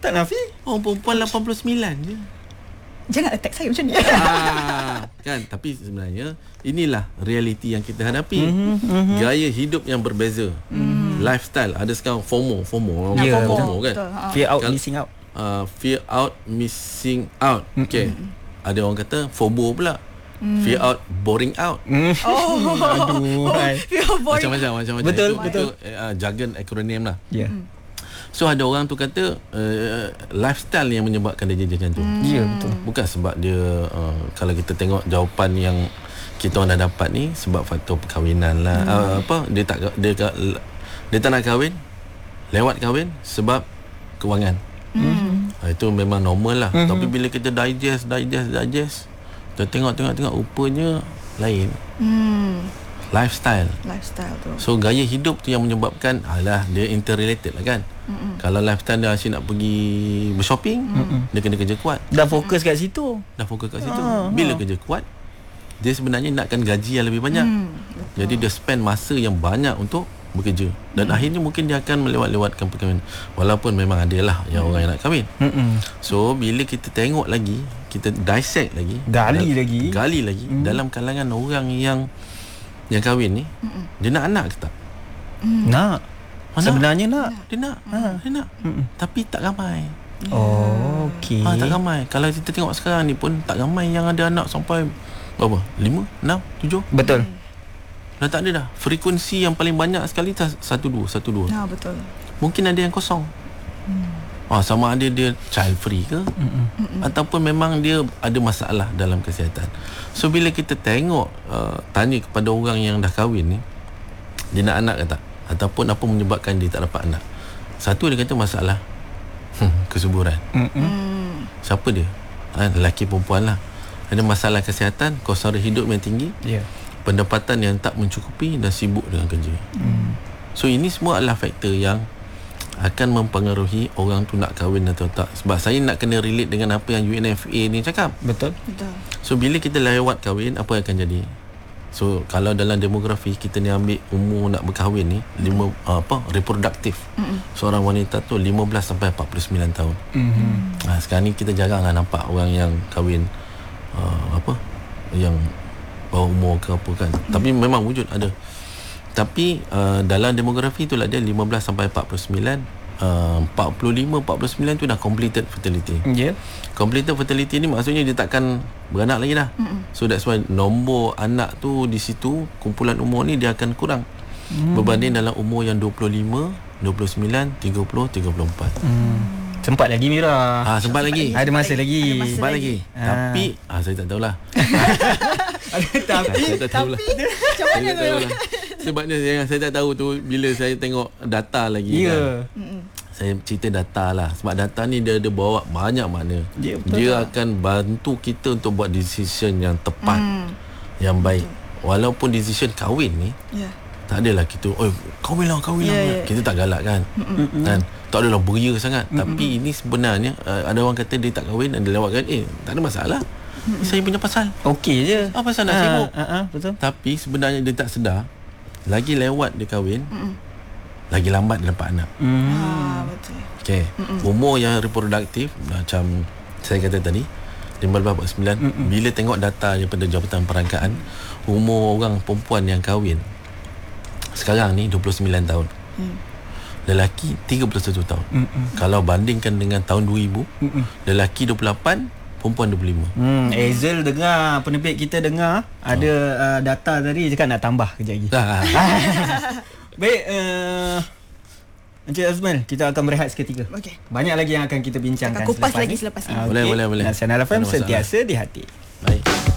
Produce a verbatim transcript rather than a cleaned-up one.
Tak Nafi. Orang perempuan lapan puluh sembilan je. Jangan attack saya macam ni. ah, kan, tapi sebenarnya inilah realiti yang kita hadapi. Mm-hmm, mm-hmm. Gaya hidup yang berbeza. Mm. Lifestyle. Ada sekarang FOMO, FOMO. Ya, yeah, FOMO, FOMO kan. Betul, ha. Fear out, Kal- missing out. Uh, fear out, missing out. Okay. Mm-hmm. Ada orang kata FOBO pula. Mm. Fear out, boring out. Mm. Oh, aduh. oh Macam-macam, macam-macam. Betul, itu, betul. Itu, uh, jargon akronim lah. Ya. Yeah. Mm. So ada orang tu kata uh, lifestyle yang menyebabkan dia jadi macam tu. Mm. Ya, yeah, betul. Bukan sebab dia uh, kalau kita tengok jawapan yang kita orang dah dapat ni sebab faktor perkahwinan lah. Mm. Uh, apa dia tak dia dia tak nak kahwin, lewat kahwin sebab kewangan. Mm. Uh, itu memang normal lah. Mm-hmm. Tapi bila kita digest digest digest kita tengok-tengok-tengok rupanya lain. Mm. Lifestyle. Lifestyle tu. So gaya hidup tu yang menyebabkan alah dia interrelated lah kan. Mm-mm. Kalau lifestyle dia asyik nak pergi bershopping, mm-mm, dia kena kerja kuat. Dah fokus kat situ. Dah fokus kat situ. Ah, Bila ah. kerja kuat, dia sebenarnya nakkan gaji yang lebih banyak. Mm, jadi dia spend masa yang banyak untuk bekerja. Dan mm. akhirnya mungkin dia akan melewat-lewatkan perkahwinan. Walaupun memang ada lah yang mm. orang yang nak kahwin. Mm-mm. So bila kita tengok lagi, kita dissect lagi, gali dal- lagi, gali lagi mm. dalam kalangan orang yang yang kahwin ni, mm-mm, dia nak anak ke tak? Mm. Nak. Oh, sebenarnya nak. Dia nak. Ha. Dia nak. Mm-mm. Tapi tak ramai. Oh, okey. Ha, tak ramai. Kalau kita tengok sekarang ni pun tak ramai yang ada anak sampai berapa? lima, enam, tujuh? Betul. Dah tak ada dah. Frekuensi yang paling banyak sekali satu dua, satu dua. Ha, betul. Mungkin ada yang kosong. Hmm. Ha, sama ada dia child free ke, Mm-mm. ataupun memang dia ada masalah dalam kesihatan. So bila kita tengok uh, tanya kepada orang yang dah kahwin ni, dia nak anak ke tak, ataupun apa menyebabkan dia tak dapat anak. Satu dia kata masalah hmm, kesuburan. Mm-mm. Siapa dia? Ha, lelaki perempuan lah. Ada masalah kesihatan, kos sara hidup yang tinggi, yeah, pendapatan yang tak mencukupi dan sibuk dengan kerja. Mm. So ini semua adalah faktor yang akan mempengaruhi orang tu nak kahwin atau tak. Sebab saya nak kena relate dengan apa yang U N F A ni cakap. Betul. Betul. So bila kita lewat kahwin, apa yang akan jadi? So kalau dalam demografi kita ni ambil umur nak berkahwin ni lima, uh, apa reproduktif. Mm-mm. Seorang wanita tu lima belas sampai empat puluh sembilan tahun. Mm-hmm. Ha, sekarang ni kita jarang lah nampak orang yang kahwin uh, apa yang bawah umur ke apa kan. Mm. Tapi memang wujud ada. Tapi uh, dalam demografi itulah dia lima belas sampai empat puluh sembilan, uh, empat puluh lima empat puluh sembilan tu dah completed fertility. Ya. Yeah. Completed fertility ni maksudnya dia takkan beranak lagi dah. Mm-mm. So that's why nombor anak tu di situ, kumpulan umur ni dia akan kurang. Mm. Berbanding dalam umur yang dua puluh lima, dua puluh sembilan, tiga puluh, tiga puluh empat. Mm. Sempat lagi Mira. Ah, sempat, sempat lagi. Ada masa lagi. Ada masa sempat lagi. lagi. Ah. Tapi ah saya tak tahulah. tapi saya tak tahulah. Macam mana tu? Sebabnya yang saya tak tahu tu bila saya tengok data lagi. Ya. Yeah. Kan? Saya cerita data lah. Sebab data ni dia ada bawa banyak makna. Yeah, dia akan bantu kita untuk buat decision yang tepat, mm. yang baik. Betul. Walaupun decision kahwin ni, yeah, tak adalah kita, oh kahwin lah, kahwin yeah, lah. Yeah. Kita tak galak kan. Mm-mm. Kan? Tak adalah beria sangat. Mm-mm. Tapi ini sebenarnya, uh, ada orang kata dia tak kahwin dan dia lewatkan, eh tak ada masalah. Mm-mm. Saya punya pasal. Okey je. Apa pasal nak sibuk? Ha, ha, betul. Tapi sebenarnya dia tak sedar, lagi lewat dia kahwin, Mm-mm. lagi lambat dia dapat anak. Mm. Ah, betul. Okay. Umur yang reproduktif macam saya kata tadi lima belas empat puluh sembilan. Mm-mm. Bila tengok data daripada Jabatan Perangkaan, umur orang perempuan yang kahwin sekarang ni dua puluh sembilan tahun. Mm. Lelaki tiga puluh satu tahun. Mm-mm. Kalau bandingkan dengan tahun dua ribu, Mm-mm. lelaki dua puluh lapan, perempuan dua puluh lima. Hmm, Hazel dengar, penerbit kita dengar ada oh. uh, data tadi cakap nak tambah kejap lagi. Baik, uh, Encik Azman, kita akan berehat seketika. Okay. Banyak lagi yang akan kita bincangkan. Kita kupas selepas lagi ni. selepas ni. Uh, okay. Boleh, boleh, boleh. Nasional F M sentiasa di hati. Baik.